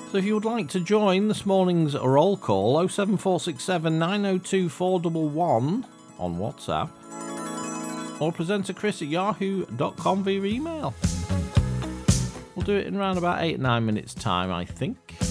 So if you would like to join this morning's roll call, 07467 902 411 on WhatsApp, or presenter Chris at yahoo.com via email. We'll do it in around about 8-9 minutes time, I think.